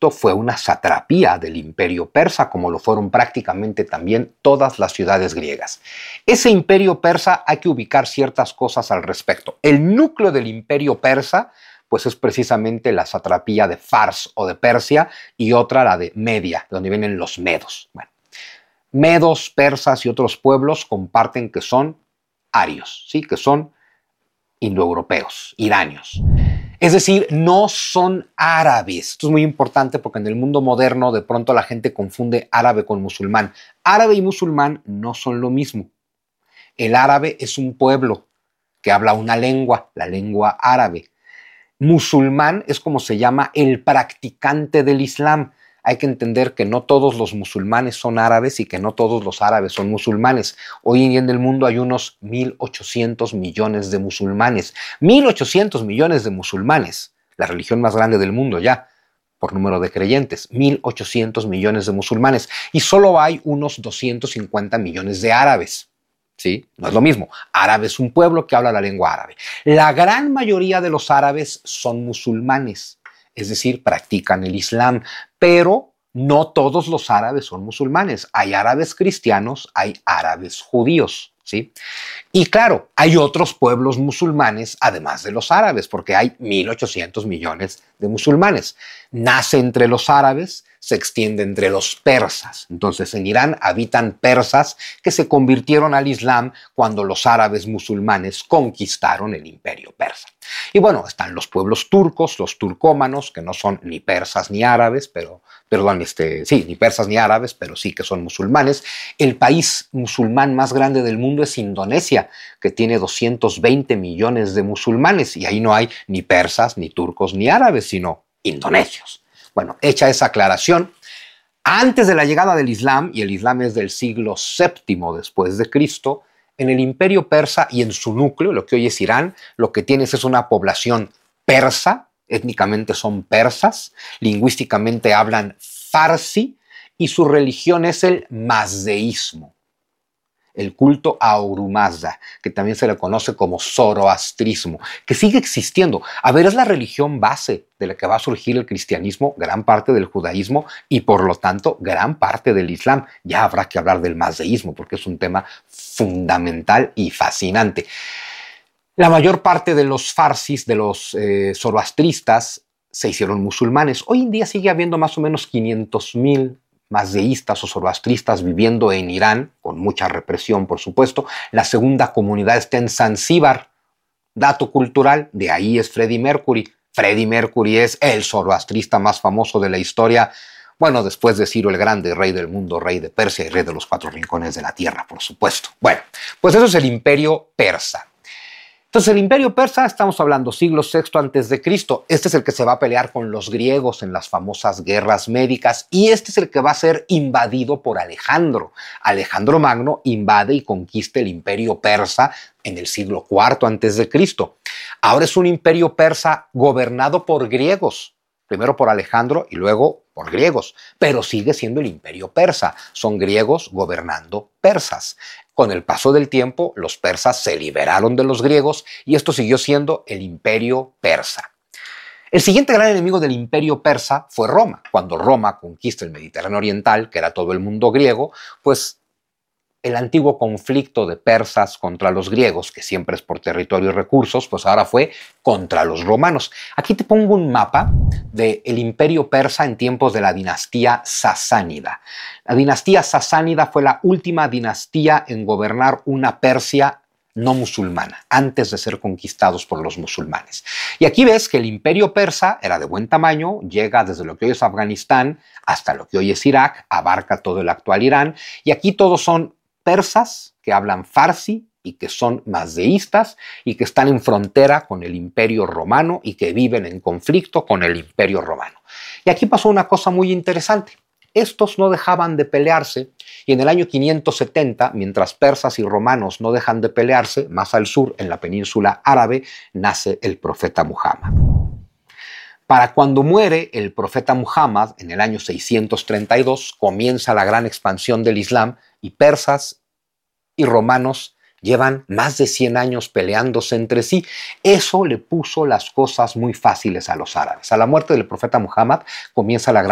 Egipto fue una satrapía del imperio persa, como lo fueron prácticamente también todas las ciudades griegas. Ese imperio persa, hay que ubicar ciertas cosas al respecto. El núcleo del imperio persa pues es precisamente la satrapía de Fars o de Persia, y otra la de Media, de donde vienen los medos. Bueno, medos, persas y otros pueblos comparten que son arios, ¿sí? Que son indoeuropeos, iranios. Es decir, no son árabes. Esto es muy importante porque en el mundo moderno de pronto la gente confunde árabe con musulmán. Árabe y musulmán no son lo mismo. El árabe es un pueblo que habla una lengua, la lengua árabe. Musulmán es como se llama el practicante del Islam. Hay que entender que no todos los musulmanes son árabes y que no todos los árabes son musulmanes. Hoy en día en el mundo hay unos 1.800 millones de musulmanes. 1.800 millones de musulmanes. La religión más grande del mundo ya, por número de creyentes. 1.800 millones de musulmanes. Y solo hay unos 250 millones de árabes. ¿Sí? No es lo mismo. Árabe es un pueblo que habla la lengua árabe. La gran mayoría de los árabes son musulmanes, es decir, practican el Islam, pero no todos los árabes son musulmanes. Hay árabes cristianos, hay árabes judíos, ¿sí? Y claro, hay otros pueblos musulmanes además de los árabes, porque hay 1.800 millones de musulmanes. Nace entre los árabes, se extiende entre los persas. Entonces en Irán habitan persas que se convirtieron al Islam cuando los árabes musulmanes conquistaron el imperio persa. Y bueno, están los pueblos turcos, los turcómanos, que no son ni persas ni árabes, ni persas ni árabes, pero sí que son musulmanes. El país musulmán más grande del mundo es Indonesia, que tiene 220 millones de musulmanes, y ahí no hay ni persas, ni turcos, ni árabes, sino indonesios. Bueno, hecha esa aclaración, antes de la llegada del Islam, y el Islam es del siglo VII después de Cristo, en el imperio persa y en su núcleo, lo que hoy es Irán, lo que tienes es una población persa, étnicamente son persas, lingüísticamente hablan farsi, y su religión es el mazdeísmo, el culto a Ahura Mazda, que también se le conoce como zoroastrismo, que sigue existiendo. A ver, es la religión base de la que va a surgir el cristianismo, gran parte del judaísmo y por lo tanto gran parte del islam. Ya habrá que hablar del mazdeísmo porque es un tema fundamental y fascinante. La mayor parte de los farsis, de los zoroastristas, se hicieron musulmanes. Hoy en día sigue habiendo más o menos 500,000 mazdeístas o zoroastristas viviendo en Irán, con mucha represión, por supuesto. La segunda comunidad está en Zanzíbar. Dato cultural, de ahí es Freddie Mercury. Freddie Mercury es el zoroastrista más famoso de la historia, bueno, después de Ciro el Grande, rey del mundo, rey de Persia y rey de los 4 rincones de la tierra, por supuesto. Bueno, pues eso es el imperio persa. Entonces el imperio persa, estamos hablando siglo VI antes de Cristo. Este es el que se va a pelear con los griegos en las famosas guerras médicas, y este es el que va a ser invadido por Alejandro. Alejandro Magno invade y conquista el imperio persa en el siglo IV antes de Cristo. Ahora es un imperio persa gobernado por griegos, primero por Alejandro y luego por griegos, pero sigue siendo el imperio persa. Son griegos gobernando persas. Con el paso del tiempo, los persas se liberaron de los griegos y esto siguió siendo el imperio persa. El siguiente gran enemigo del imperio persa fue Roma. Cuando Roma conquista el Mediterráneo oriental, que era todo el mundo griego, pues el antiguo conflicto de persas contra los griegos, que siempre es por territorio y recursos, pues ahora fue contra los romanos. Aquí te pongo un mapa del imperio persa en tiempos de la dinastía sasánida. La dinastía sasánida fue la última dinastía en gobernar una Persia no musulmana, antes de ser conquistados por los musulmanes. Y aquí ves que el imperio persa era de buen tamaño, llega desde lo que hoy es Afganistán hasta lo que hoy es Irak, abarca todo el actual Irán, y aquí todos son persas que hablan farsi y que son mazdeístas y que están en frontera con el imperio romano y que viven en conflicto con el imperio romano. Y aquí pasó una cosa muy interesante. Estos no dejaban de pelearse, y en el año 570, mientras persas y romanos no dejan de pelearse, más al sur, en la península árabe, nace el profeta Muhammad. Para cuando muere el profeta Muhammad, en el año 632, comienza la gran expansión del Islam, y persas y romanos llevan más de 100 años peleándose entre sí. Eso le puso las cosas muy fáciles a los árabes. A la muerte del profeta Muhammad comienza la gran